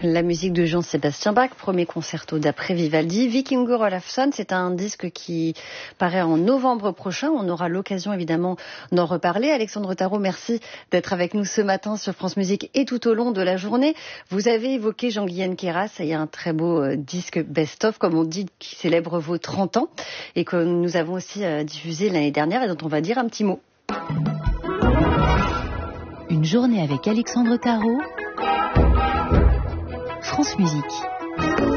La musique de Jean-Sébastien Bach, premier concerto d'après Vivaldi. Vikingur Olafsson, c'est un disque qui paraît en novembre prochain. On aura l'occasion évidemment d'en reparler. Alexandre Tarot, merci d'être avec nous ce matin sur France Musique et tout au long de la journée. Vous avez évoqué Jean-Guyen Queyras. Il y a un très beau disque best-of, comme on dit, qui célèbre vos 30 ans et que nous avons aussi diffusé l'année dernière et dont on va dire un petit mot. Une journée avec Alexandre Tarot, France Musique.